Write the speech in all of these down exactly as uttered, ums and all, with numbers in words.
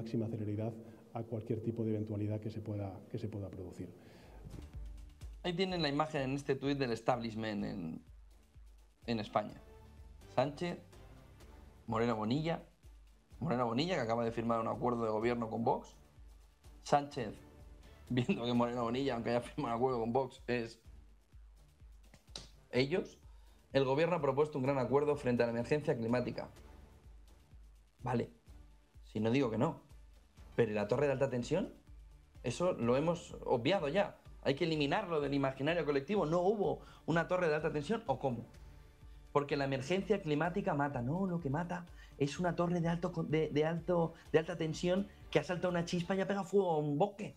máxima celeridad a cualquier tipo de eventualidad que se pueda, que se pueda producir. Ahí tienen la imagen en este tuit del establishment en, en España. Sánchez, Moreno Bonilla, Moreno Bonilla, que acaba de firmar un acuerdo de gobierno con Vox. Sánchez, viendo que Moreno Bonilla, aunque haya firmado un acuerdo con Vox, es ellos. El gobierno ha propuesto un gran acuerdo frente a la emergencia climática. Vale, si no digo que no. Pero ¿y la torre de alta tensión? Eso lo hemos obviado ya. Hay que eliminarlo del imaginario colectivo. ¿No hubo una torre de alta tensión o cómo? Porque la emergencia climática mata. No, lo que mata es una torre de, alto, de, de, alto, de alta tensión que ha saltado una chispa y ha pegado fuego a un bosque.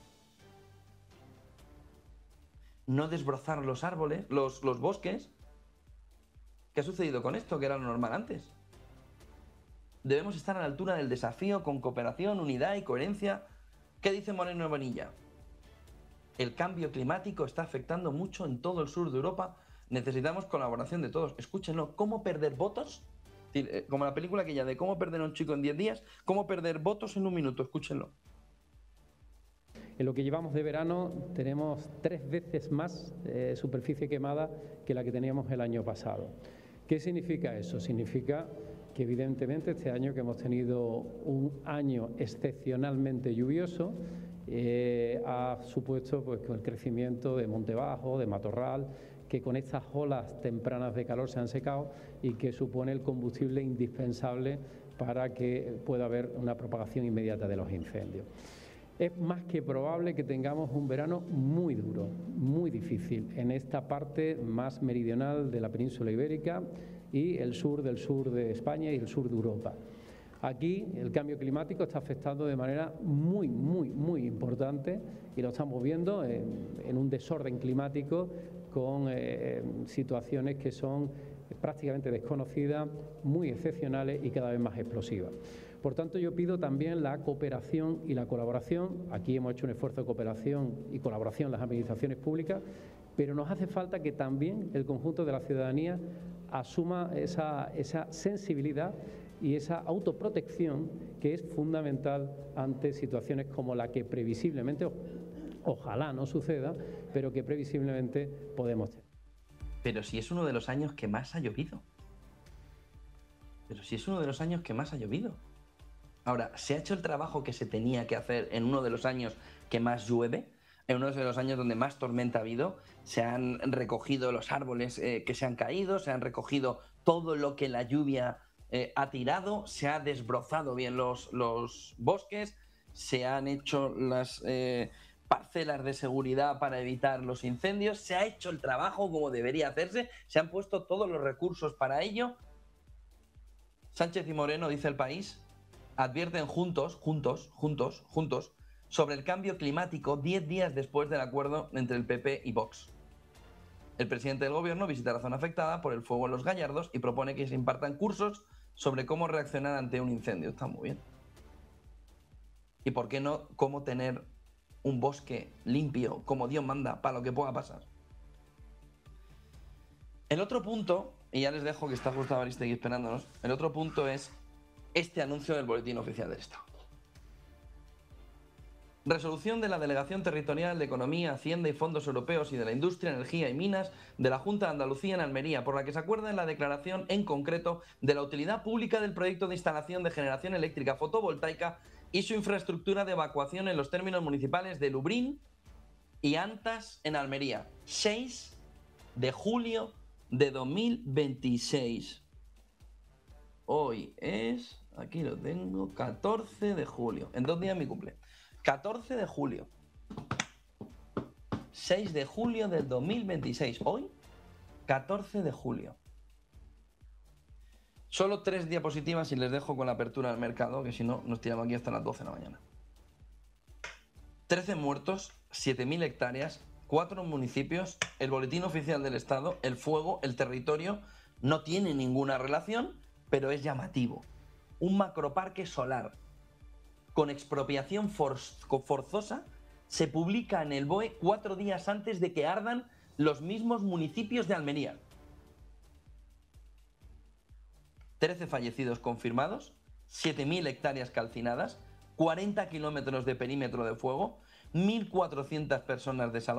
No desbrozar los árboles, los, los bosques. ¿Qué ha sucedido con esto? Que era lo normal antes. Debemos estar a la altura del desafío con cooperación, unidad y coherencia. ¿Qué dice Moreno Bonilla? El cambio climático está afectando mucho en todo el sur de Europa. Necesitamos colaboración de todos. Escúchenlo. ¿Cómo perder votos? Como la película aquella de cómo perder a un chico en diez días. ¿Cómo perder votos en un minuto? Escúchenlo. En lo que llevamos de verano tenemos tres veces más eh, superficie quemada que la que teníamos el año pasado. ¿Qué significa eso? Significa que evidentemente este año, que hemos tenido un año excepcionalmente lluvioso, eh, ha supuesto pues, el crecimiento de monte bajo, de matorral, que con estas olas tempranas de calor se han secado y que supone el combustible indispensable para que pueda haber una propagación inmediata de los incendios. Es más que probable que tengamos un verano muy duro, muy difícil, en esta parte más meridional de la península ibérica y el sur del sur de España y el sur de Europa. Aquí el cambio climático está afectando de manera muy, muy, muy importante y lo estamos viendo en, en un desorden climático con eh, situaciones que son prácticamente desconocidas, muy excepcionales y cada vez más explosivas. Por tanto, yo pido también la cooperación y la colaboración. Aquí hemos hecho un esfuerzo de cooperación y colaboración las administraciones públicas, pero nos hace falta que también el conjunto de la ciudadanía asuma esa, esa sensibilidad y esa autoprotección que es fundamental ante situaciones como la que previsiblemente, ojalá no suceda, pero que previsiblemente podemos tener. Pero si es uno de los años que más ha llovido. Pero si es uno de los años que más ha llovido. Ahora, ¿se ha hecho el trabajo que se tenía que hacer en uno de los años que más llueve? En uno de los años donde más tormenta ha habido, se han recogido los árboles eh, que se han caído, se han recogido todo lo que la lluvia eh, ha tirado, se ha desbrozado bien los, los bosques, se han hecho las eh, parcelas de seguridad para evitar los incendios, se ha hecho el trabajo como debería hacerse, se han puesto todos los recursos para ello. Sánchez y Moreno, dice El País, advierten juntos, juntos, juntos, juntos, sobre el cambio climático diez días después del acuerdo entre el P P y Vox. El presidente del gobierno visita la zona afectada por el fuego en Los Gallardos y propone que se impartan cursos sobre cómo reaccionar ante un incendio. Está muy bien. ¿Y por qué no cómo tener un bosque limpio, como Dios manda, para lo que pueda pasar? El otro punto, y ya les dejo que está Gustavo Aristegui esperándonos, el otro punto es este anuncio del Boletín Oficial del Estado. Resolución de la Delegación Territorial de Economía, Hacienda y Fondos Europeos y de la Industria, Energía y Minas de la Junta de Andalucía en Almería, por la que se acuerda en la declaración en concreto de la utilidad pública del proyecto de instalación de generación eléctrica fotovoltaica y su infraestructura de evacuación en los términos municipales de Lubrín y Antas en Almería. seis de julio de dos mil veintiséis. Hoy es, aquí lo tengo, catorce de julio. En dos días mi cumple. catorce de julio. seis de julio del dos mil veintiséis. Hoy, catorce de julio. Solo tres diapositivas y les dejo con la apertura del mercado, que si no nos tiramos aquí hasta las doce de la mañana. trece muertos, siete mil hectáreas, cuatro municipios, el Boletín Oficial del Estado, el fuego, el territorio, no tiene ninguna relación, pero es llamativo. Un macroparque solar con expropiación for forzosa se publica en el B O E cuatro días antes de que ardan los mismos municipios de Almería. trece fallecidos confirmados, siete mil hectáreas calcinadas, cuarenta kilómetros de perímetro de fuego, mil cuatrocientas personas desalojadas.